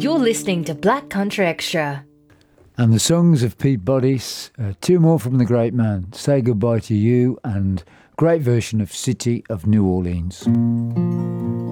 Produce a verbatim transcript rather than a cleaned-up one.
You're listening to Black Country Extra. And the songs of Pete Bodice, uh, two more from the great man, Say Goodbye to You, and great version of City of New Orleans.